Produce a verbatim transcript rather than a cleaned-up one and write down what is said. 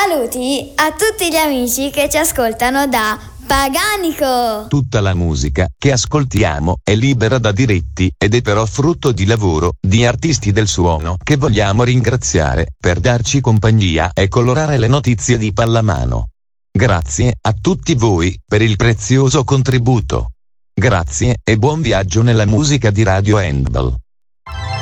Saluti a tutti gli amici che ci ascoltano da Paganico. Tutta la musica che ascoltiamo è libera da diritti ed è però frutto di lavoro di artisti del suono che vogliamo ringraziare per darci compagnia e colorare le notizie di pallamano. Grazie a tutti voi per il prezioso contributo. Grazie e buon viaggio nella musica di Radio Handball.